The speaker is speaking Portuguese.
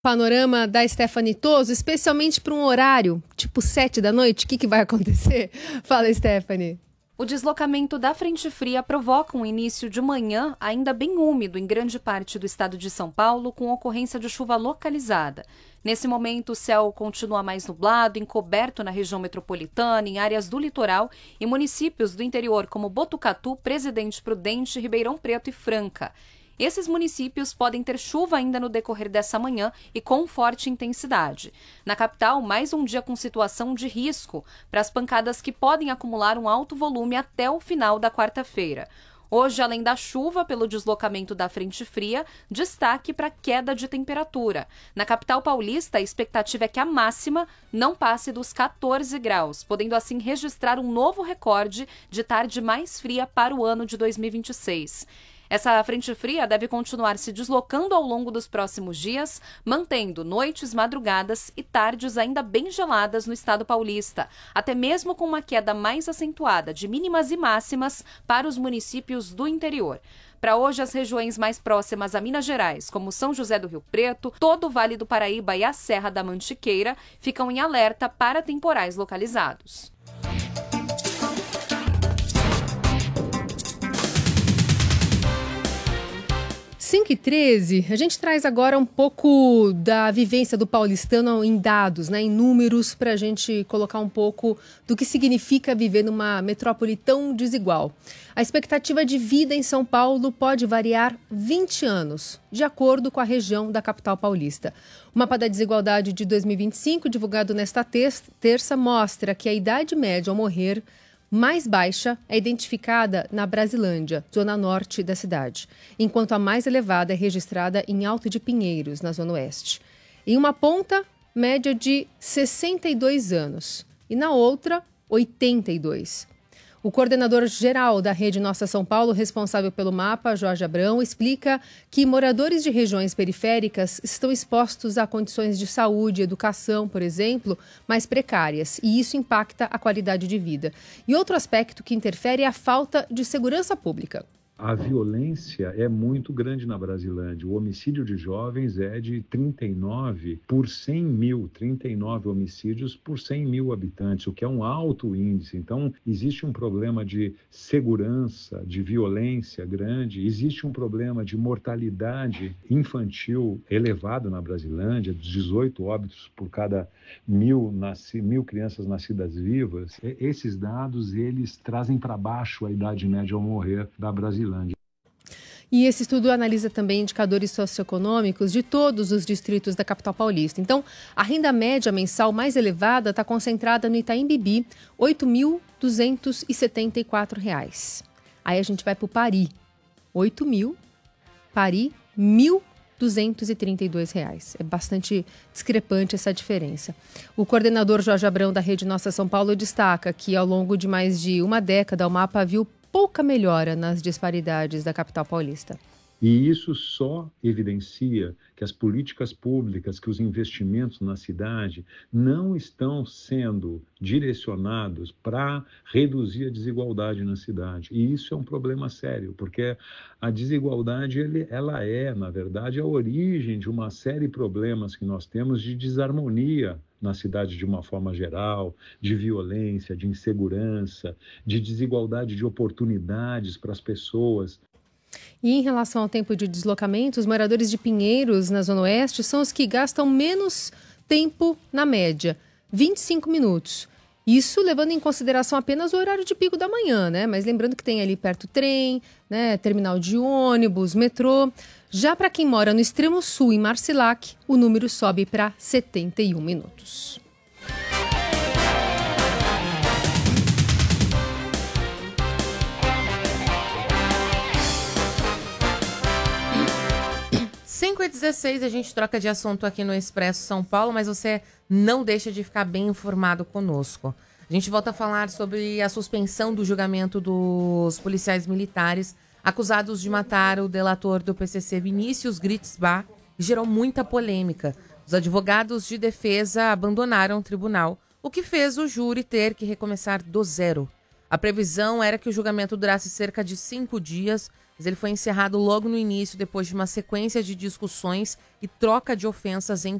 Panorama da Stephanie Toso, especialmente para um horário, tipo 7 da noite, o que vai acontecer? Fala, Stephanie. O deslocamento da frente fria provoca um início de manhã ainda bem úmido em grande parte do estado de São Paulo, com ocorrência de chuva localizada. Nesse momento, o céu continua mais nublado, encoberto na região metropolitana, em áreas do litoral e municípios do interior como Botucatu, Presidente Prudente, Ribeirão Preto e Franca. Esses municípios podem ter chuva ainda no decorrer dessa manhã e com forte intensidade. Na capital, mais um dia com situação de risco para as pancadas que podem acumular um alto volume até o final da quarta-feira. Hoje, além da chuva pelo deslocamento da frente fria, destaque para a queda de temperatura. Na capital paulista, a expectativa é que a máxima não passe dos 14 graus, podendo assim registrar um novo recorde de tarde mais fria para o ano de 2026. Essa frente fria deve continuar se deslocando ao longo dos próximos dias, mantendo noites, madrugadas e tardes ainda bem geladas no estado paulista, até mesmo com uma queda mais acentuada de mínimas e máximas para os municípios do interior. Para hoje, as regiões mais próximas a Minas Gerais, como São José do Rio Preto, todo o Vale do Paraíba e a Serra da Mantiqueira, ficam em alerta para temporais localizados. 5h13, a gente traz agora um pouco da vivência do paulistano em dados, em números, para a gente colocar um pouco do que significa viver numa metrópole tão desigual. A expectativa de vida em São Paulo pode variar 20 anos, de acordo com a região da capital paulista. O mapa da desigualdade de 2025, divulgado nesta terça, mostra que a idade média ao morrer mais baixa é identificada na Brasilândia, zona norte da cidade, enquanto a mais elevada é registrada em Alto de Pinheiros, na zona oeste. Em uma ponta, média de 62 anos e na outra, 82. O coordenador-geral da Rede Nossa São Paulo, responsável pelo mapa, Jorge Abrão, explica que moradores de regiões periféricas estão expostos a condições de saúde e educação, por exemplo, mais precárias, e isso impacta a qualidade de vida. E outro aspecto que interfere é a falta de segurança pública. A violência é muito grande na Brasilândia. O homicídio de jovens é de 39 por 100 mil, 39 homicídios por 100 mil habitantes, o que é um alto índice. Então, existe um problema de segurança, de violência grande, existe um problema de mortalidade infantil elevado na Brasilândia, 18 óbitos por cada mil crianças nascidas vivas. Esses dados, eles trazem para baixo a idade média ao morrer da Brasilândia. E esse estudo analisa também indicadores socioeconômicos de todos os distritos da capital paulista. Então, a renda média mensal mais elevada está concentrada no Itaim Bibi, R$ 8.274. Aí a gente vai para o Pari, 8.000, Pari, R$ 1.232. É bastante discrepante essa diferença. O coordenador Jorge Abrão da Rede Nossa São Paulo destaca que ao longo de mais de uma década o mapa viu pouca melhora nas disparidades da capital paulista. E isso só evidencia que as políticas públicas, que os investimentos na cidade não estão sendo direcionados para reduzir a desigualdade na cidade. E isso é um problema sério, porque a desigualdade ela é, na verdade, a origem de uma série de problemas que nós temos de desarmonia na cidade de uma forma geral, de violência, de insegurança, de desigualdade de oportunidades para as pessoas. E em relação ao tempo de deslocamento, os moradores de Pinheiros, na Zona Oeste, são os que gastam menos tempo na média, 25 minutos. Isso levando em consideração apenas o horário de pico da manhã, Mas lembrando que tem ali perto trem, terminal de ônibus, metrô. Já para quem mora no extremo sul, em Marcilac, o número sobe para 71 minutos. Cinco e 16, a gente troca de assunto aqui no Expresso São Paulo, mas você não deixa de ficar bem informado conosco. A gente volta a falar sobre a suspensão do julgamento dos policiais militares acusados de matar o delator do PCC Vinícius Gritzbach, que gerou muita polêmica. Os advogados de defesa abandonaram o tribunal, o que fez o júri ter que recomeçar do zero. A previsão era que o julgamento durasse cerca de 5 dias, mas ele foi encerrado logo no início, depois de uma sequência de discussões e troca de ofensas entre